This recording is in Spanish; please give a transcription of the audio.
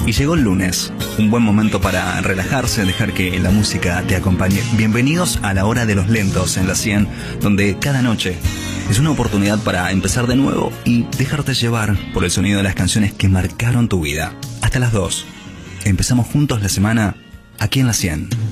Y llegó el lunes, un buen momento para relajarse, dejar que la música te acompañe. Bienvenidos a la hora de los lentos en la 100, donde cada noche es una oportunidad para empezar de nuevo y dejarte llevar por el sonido de las canciones que marcaron tu vida. Hasta las 2. Empezamos juntos la semana aquí en la 100.